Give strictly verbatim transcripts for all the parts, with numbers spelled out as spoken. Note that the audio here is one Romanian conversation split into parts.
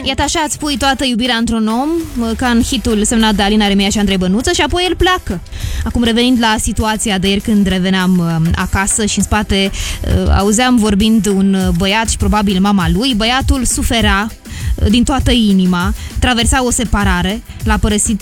Iată așa îți pui toată iubirea într-un om, ca în hitul semnat de Alina Remia și Andrei Bănuță, și apoi el pleacă. Acum, revenind la situația de ieri când reveneam acasă și în spate auzeam vorbind un băiat și probabil mama lui, băiatul suferea din toată inima, traversa o separare, l-a părăsit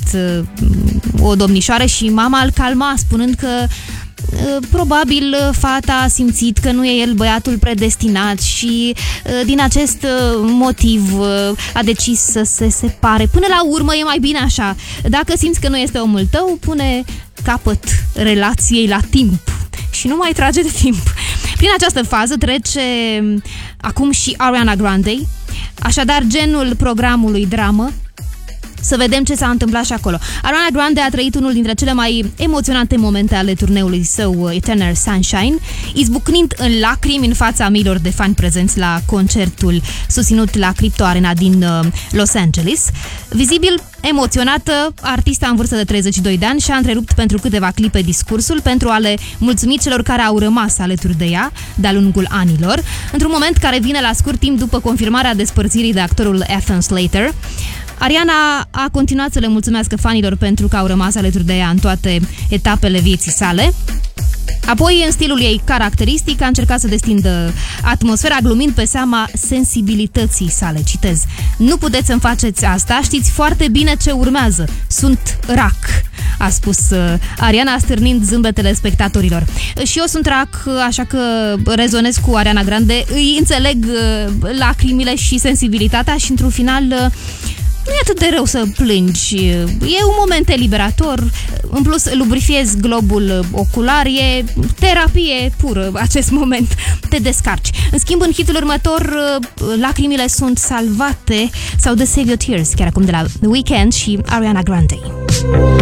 o domnișoară și mama îl calma spunând că probabil fata a simțit că nu e el băiatul predestinat și din acest motiv a decis să se separe. Până la urmă e mai bine așa. Dacă simți că nu este omul tău, pune capăt relației la timp și nu mai trage de timp. Prin această fază trece acum și Ariana Grande. Așadar, genul programului dramă. Să vedem ce s-a întâmplat și acolo. Ariana Grande a trăit unul dintre cele mai emoționante momente ale turneului său Eternal Sunshine, izbucnind în lacrimi în fața miilor de fani prezenți la concertul susținut la Crypto Arena din Los Angeles. Vizibil emoționată, artista în vârstă de treizeci și doi de ani și-a întrerupt pentru câteva clipe discursul pentru a le mulțumi celor care au rămas alături de ea de-a lungul anilor, într-un moment care vine la scurt timp după confirmarea despărțirii de actorul Ethan Slater. Ariana a continuat să le mulțumească fanilor pentru că au rămas alături de ea în toate etapele vieții sale. Apoi, în stilul ei caracteristic, a încercat să destindă atmosfera, glumind pe seama sensibilității sale. Citez: "Nu puteți să-mi faceți asta, știți foarte bine ce urmează. Sunt rac", a spus Ariana, stârnind zâmbetele spectatorilor. Și eu sunt rac, așa că rezonez cu Ariana Grande, îi înțeleg lacrimile și sensibilitatea și, într-un final, nu e atât de rău să plângi. E un moment eliberator. În plus, lubrifiezi globul ocular. E terapie pură acest moment. Te descarci. În schimb, în hitul următor, lacrimile sunt salvate sau The Save Your Tears, chiar acum de la The Weeknd și Ariana Grande.